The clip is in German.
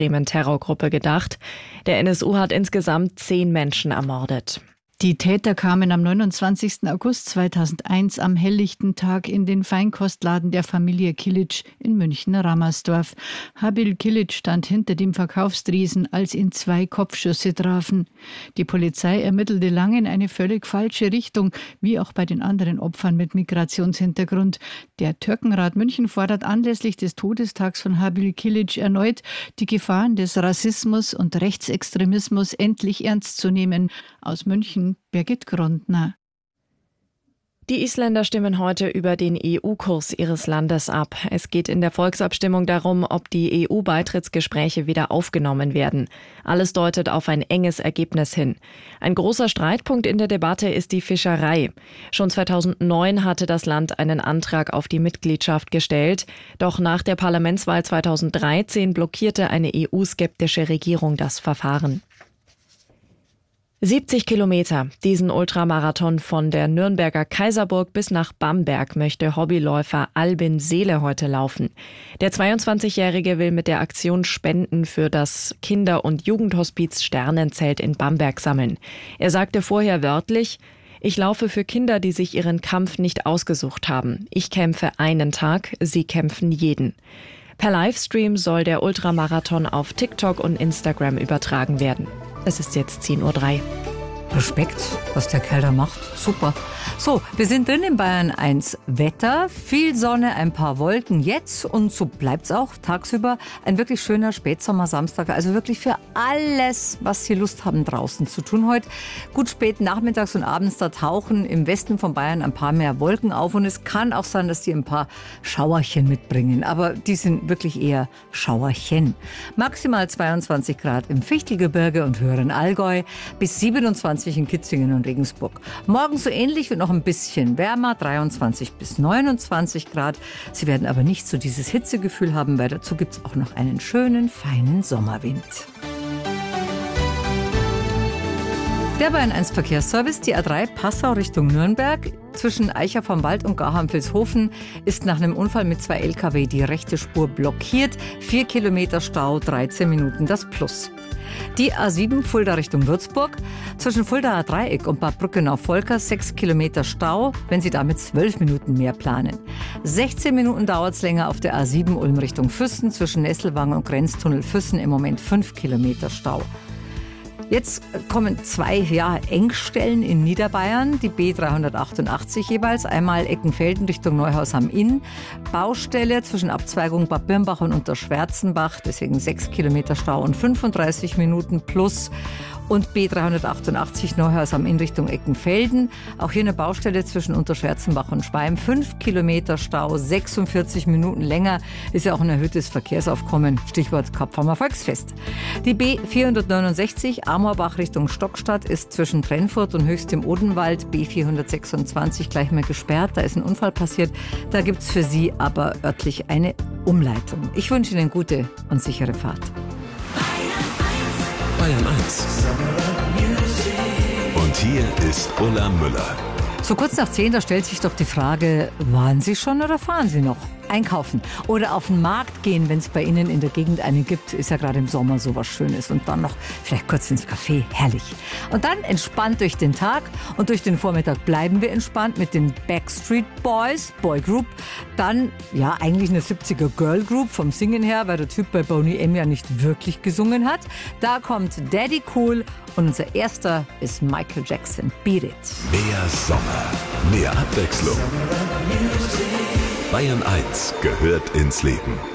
Terrorgruppe gedacht. Der NSU hat insgesamt 10 Menschen ermordet. Die Täter kamen am 29. August 2001 am helllichten Tag in den Feinkostladen der Familie Kilic in München-Rammersdorf. Habil Kilic stand hinter dem Verkaufstriesen, als ihn 2 Kopfschüsse trafen. Die Polizei ermittelte lange in eine völlig falsche Richtung, wie auch bei den anderen Opfern mit Migrationshintergrund. Der Türkenrat München fordert anlässlich des Todestags von Habil Kilic erneut, die Gefahren des Rassismus und Rechtsextremismus endlich ernst zu nehmen. Aus München Birgit Grundner. Die Isländer stimmen heute über den EU-Kurs ihres Landes ab. Es geht in der Volksabstimmung darum, ob die EU-Beitrittsgespräche wieder aufgenommen werden. Alles deutet auf ein enges Ergebnis hin. Ein großer Streitpunkt in der Debatte ist die Fischerei. Schon 2009 hatte das Land einen Antrag auf die Mitgliedschaft gestellt. Doch nach der Parlamentswahl 2013 blockierte eine EU-skeptische Regierung das Verfahren. 70 Kilometer. Diesen Ultramarathon von der Nürnberger Kaiserburg bis nach Bamberg möchte Hobbyläufer Albin Seele heute laufen. Der 22-Jährige will mit der Aktion Spenden für das Kinder- und Jugendhospiz Sternenzelt in Bamberg sammeln. Er sagte vorher wörtlich: Ich laufe für Kinder, die sich ihren Kampf nicht ausgesucht haben. Ich kämpfe einen Tag, sie kämpfen jeden. Per Livestream soll der Ultramarathon auf TikTok und Instagram übertragen werden. Es ist jetzt 10:03 Uhr. Respekt, was der Kerl da macht. Super. So, wir sind drin in Bayern 1 Wetter. Viel Sonne, ein paar Wolken jetzt. Und so bleibt's auch tagsüber. Ein wirklich schöner Spätsommer-Samstag. Also wirklich für alles, was Sie Lust haben, draußen zu tun heute. Gut spät nachmittags und abends, da tauchen im Westen von Bayern ein paar mehr Wolken auf. Und es kann auch sein, dass die ein paar Schauerchen mitbringen. Aber die sind wirklich eher Schauerchen. Maximal 22 Grad im Fichtelgebirge und höheren Allgäu. Bis 27 in Kitzingen und Regensburg. Morgen so ähnlich und noch ein bisschen wärmer, 23 bis 29 Grad. Sie werden aber nicht so dieses Hitzegefühl haben, weil dazu gibt es auch noch einen schönen, feinen Sommerwind. Der Bayern 1 Verkehrsservice, die A3 Passau Richtung Nürnberg. Zwischen Eicher vom Wald und Garham-Vilshofen ist nach einem Unfall mit 2 LKW die rechte Spur blockiert. 4 Kilometer Stau, 13 Minuten das Plus. Die A7 Fulda Richtung Würzburg. Zwischen Fuldaer Dreieck und Bad Brückenau-Volker 6 Kilometer Stau, wenn Sie damit 12 Minuten mehr planen. 16 Minuten dauert es länger auf der A7 Ulm Richtung Füssen. Zwischen Nesselwang und Grenztunnel Füssen im Moment 5 Kilometer Stau. Jetzt kommen 2 Engstellen in Niederbayern, die B388 jeweils. Einmal Eckenfelden Richtung Neuhaus am Inn. Baustelle zwischen Abzweigung Bad Birnbach und Unterschwärzenbach, deswegen 6 Kilometer Stau und 35 Minuten plus. Und B388 Neuhaus am Inn Richtung Eckenfelden. Auch hier eine Baustelle zwischen Unterschwärzenbach und Schweim. 5 Kilometer Stau, 46 Minuten länger. Ist ja auch ein erhöhtes Verkehrsaufkommen. Stichwort Kapfhammer Volksfest. Die B469 Amorbach Richtung Stockstadt ist zwischen Trennfurt und Höchst im Odenwald. B426 gleich mal gesperrt. Da ist ein Unfall passiert. Da gibt es für Sie aber örtlich eine Umleitung. Ich wünsche Ihnen gute und sichere Fahrt. Bayern 1. Und hier ist Ulla Müller. So kurz nach 10, da stellt sich doch die Frage, waren Sie schon oder fahren Sie noch? Einkaufen oder auf den Markt gehen, wenn es bei Ihnen in der Gegend einen gibt, ist ja gerade im Sommer so was Schönes. Und dann noch vielleicht kurz ins Café, herrlich. Und dann entspannt durch den Tag und durch den Vormittag bleiben wir entspannt mit den Backstreet Boys, Boy Group. Dann, ja, eigentlich eine 70er Girl Group vom Singen her, weil der Typ bei Boney M ja nicht wirklich gesungen hat. Da kommt Daddy Cool und unser erster ist Michael Jackson. Beat It. Mehr Sommer, mehr Abwechslung. Bayern 1 gehört ins Leben.